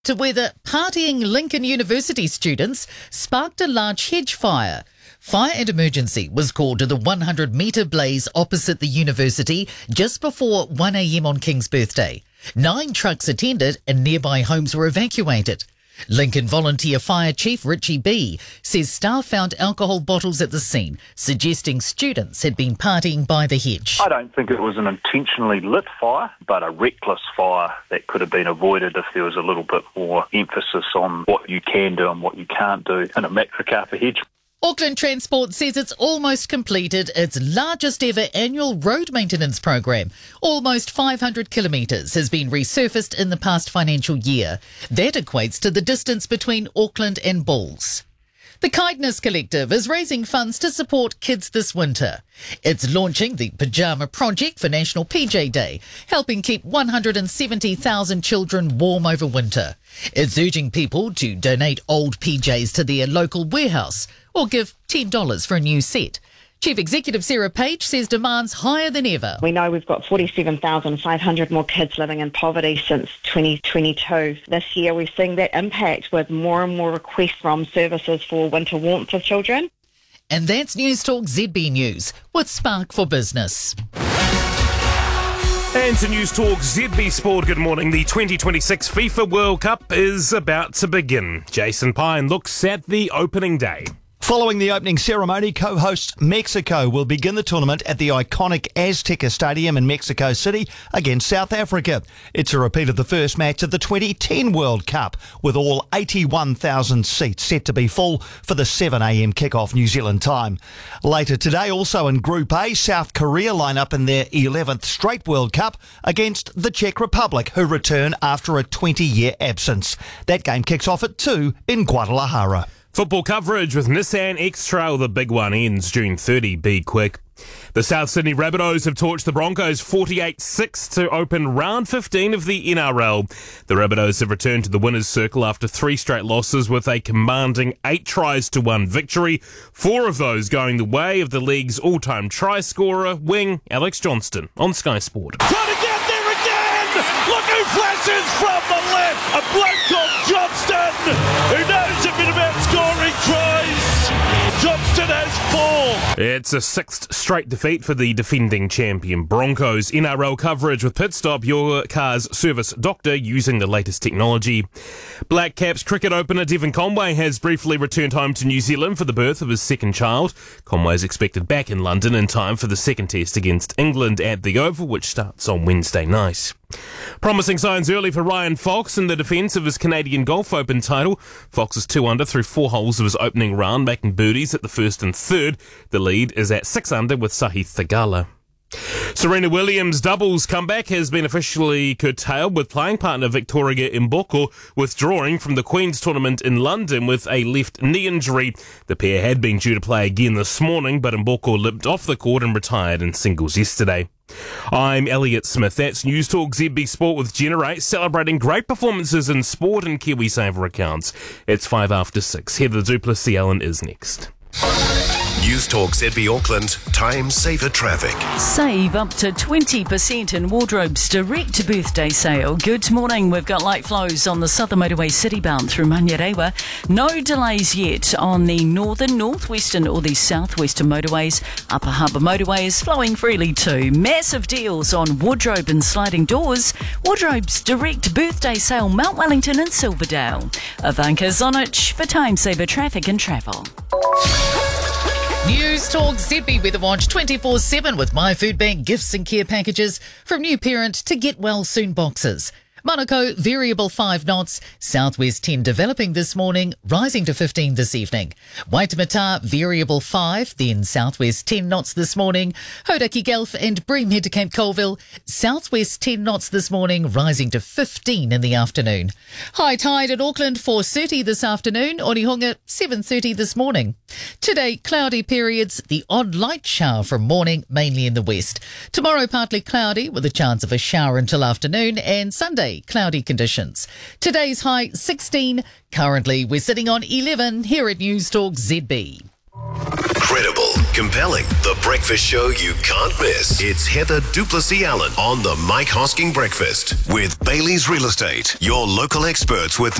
To whether partying Lincoln University students sparked a large hedge fire. Fire and emergency was called to the 100-metre blaze opposite the university just before 1 a.m. on King's birthday. 9 trucks attended and nearby homes were evacuated. Lincoln Volunteer Fire Chief Richie B says staff found alcohol bottles at the scene, suggesting students had been partying by the hedge. I don't think it was an intentionally lit fire, but a reckless fire that could have been avoided if there was a little bit more emphasis on what you can do and what you can't do in a Macricarpa hedge. Auckland Transport says it's almost completed its largest ever annual road maintenance program. Almost 500 kilometres has been resurfaced in the past financial year. That equates to the distance between Auckland and Bulls. The Kindness Collective is raising funds to support kids this winter. It's launching the Pyjama Project for National PJ Day, helping keep 170,000 children warm over winter. It's urging people to donate old PJs to their local warehouse or give $10 for a new set. Chief Executive Sarah Page says demand's higher than ever. We know we've got 47,500 more kids living in poverty since 2022. This year we're seeing that impact with more and more requests from services for winter warmth for children. And that's News Talk ZB News with Spark for Business. And to News Talk ZB Sport, good morning. The 2026 FIFA World Cup is about to begin. Jason Pine looks at the opening day. Following the opening ceremony, co-host Mexico will begin the tournament at the iconic Azteca Stadium in Mexico City against South Africa. It's a repeat of the first match of the 2010 World Cup, with all 81,000 seats set to be full for the 7 a.m. kickoff New Zealand time. Later today, also in Group A, South Korea line up in their 11th straight World Cup against the Czech Republic, who return after a 20-year absence. That game kicks off at 2 in Guadalajara. Football coverage with Nissan X-Trail. The big one ends June 30. Be quick. The South Sydney Rabbitohs have torched the Broncos 48-6 to open round 15 of the NRL. The Rabbitohs have returned to the winner's circle after 3 straight losses with a commanding 8-1 victory, 4 of those going the way of the league's all-time try scorer, wing Alex Johnston on Sky Sport. Trying to get there again! Look who flashes from the left! A bloke called Johnston, who knows a bit about scoring tries. Johnston has 4. It's a 6th straight defeat for the defending champion Broncos. NRL coverage with Pitstop, your car's service doctor using the latest technology. Black Caps cricket opener Devon Conway has briefly returned home to New Zealand for the birth of his second child. Conway is expected back in London in time for the second test against England at the Oval, which starts on Wednesday night. Promising signs early for Ryan Fox in the defence of his Canadian Golf Open title. Fox is 2 under through 4 holes of his opening round, making birdies at the first and third. The lead is at 6 under with Sahith Theegala. Serena Williams' doubles comeback has been officially curtailed, with playing partner Victoria Mboko withdrawing from the Queen's tournament in London with a left knee injury. The pair had been due to play again this morning, but Mboko limped off the court and retired in singles yesterday. I'm Elliot Smith. That's News Talk ZB Sport with Generate, celebrating great performances in sport and KiwiSaver accounts. It's 5 after 6. Heather Duplessis-Allen is next. News Talk ZB Auckland, time saver traffic. Save up to 20% in Wardrobe's direct birthday sale. Good morning. We've got light flows on the Southern Motorway citybound through Manurewa. No delays yet on the northern, northwestern or the southwestern motorways. Upper Harbour Motorway is flowing freely too. Massive deals on wardrobe and sliding doors. Wardrobe's direct birthday sale, Mount Wellington and Silverdale. Ivanka Zonich for time saver traffic and travel. News Talk ZB Weather Watch 24/7 with My Food Bank gifts and care packages from new parent to Get Well Soon boxes. Monaco, variable 5 knots. Southwest 10 developing this morning, rising to 15 this evening. Waitemata, variable 5, then southwest 10 knots this morning. Hodaki Guelph and Bream head to Cape Colville. Southwest 10 knots this morning, rising to 15 in the afternoon. High tide at Auckland, 4:30 this afternoon. Onehunga, 7:30 this morning. Today, cloudy periods, the odd light shower from morning, mainly in the west. Tomorrow, partly cloudy with a chance of a shower until afternoon, and Sunday, cloudy conditions. Today's high 16. Currently, we're sitting on 11 here at News Talk ZB. Credible, Compelling. The breakfast show you can't miss. It's Heather Duplessis-Allen on the Mike Hosking Breakfast with Bailey's Real Estate. Your local experts with